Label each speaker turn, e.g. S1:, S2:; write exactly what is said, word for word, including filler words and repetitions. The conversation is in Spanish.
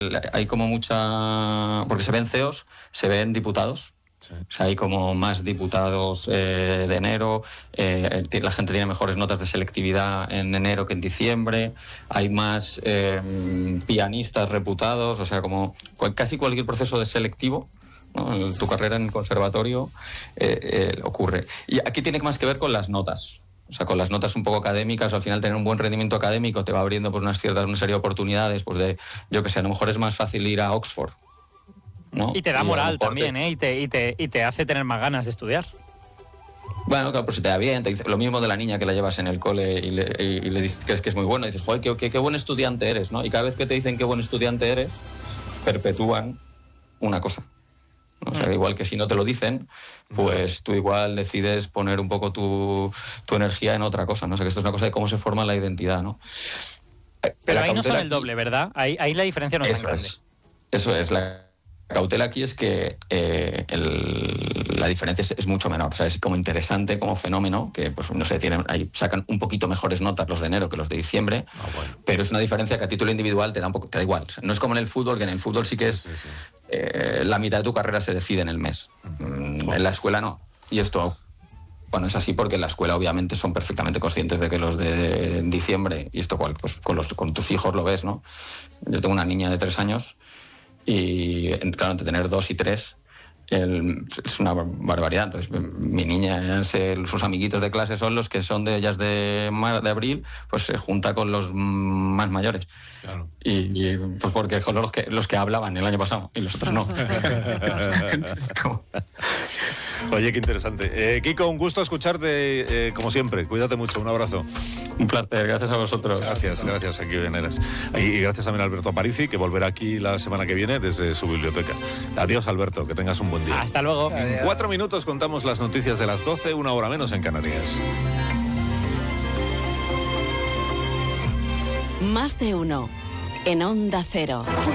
S1: hay como mucha... Porque se ven C E Os, se ven diputados. Sí. O sea, hay como más diputados eh, de enero, eh, la gente tiene mejores notas de selectividad en enero que en diciembre, hay más eh, pianistas reputados, o sea, como cual, casi cualquier proceso de selectivo, ¿no? En tu carrera en el conservatorio eh, eh, ocurre. Y aquí tiene más que ver con las notas. O sea, con las notas un poco académicas, al final tener un buen rendimiento académico te va abriendo pues, unas ciertas, una serie de oportunidades, pues de, yo que sé, a lo mejor es más fácil ir a Oxford, ¿no?
S2: Y te da moral también,
S1: te...
S2: ¿eh? Y te, y, te, y te hace tener más ganas de estudiar.
S1: Bueno, claro, pues si te da bien, te dice, lo mismo de la niña que la llevas en el cole y le, y, y le dices que es, que es muy bueno, y dices, joder, qué, qué, qué buen estudiante eres, ¿no? Y cada vez que te dicen qué buen estudiante eres, perpetúan una cosa. O sea, igual que si no te lo dicen, pues tú igual decides poner un poco tu, tu energía en otra cosa, ¿no? O sea, que esto es una cosa de cómo se forma la identidad, ¿no?
S2: Pero ahí no son el doble, ¿verdad? Ahí, ahí la diferencia no es tan grande.
S1: Es, eso es, la cautela aquí es que eh, el, la diferencia es, es mucho menor. O sea, es como interesante como fenómeno, que pues no sé, tienen, ahí sacan un poquito mejores notas los de enero que los de diciembre, ah, bueno. Pero es una diferencia que a título individual te da un poco, te da igual. O sea, no es como en el fútbol, que en el fútbol sí que es... Sí, sí, sí. Eh, la mitad de tu carrera se decide en el mes. Uh-huh. En la escuela no. Y esto, bueno, es así porque en la escuela obviamente son perfectamente conscientes de que los de diciembre, y esto cual, pues, con, los, con tus hijos lo ves, ¿no? Yo tengo una niña de tres años y, claro, entre tener dos y tres, el, es una barbaridad. Entonces, mi niña, sus amiguitos de clase son los que son de ellas de, mar, de abril, pues se junta con los más mayores. Claro. Y, y pues porque son los que, los que hablaban el año pasado y los otros no.
S3: Oye, qué interesante. Eh, Kiko, un gusto escucharte, eh, como siempre. Cuídate mucho, un abrazo.
S1: Un placer, gracias a vosotros.
S3: Gracias, gracias, aquí Veneras. Y gracias también a Alberto Aparici, que volverá aquí la semana que viene desde su biblioteca. Adiós, Alberto, que tengas un buen día.
S2: Hasta luego.
S3: En cuatro minutos contamos las noticias de las doce, una hora menos en Canarias.
S4: Más de uno en Onda Cero.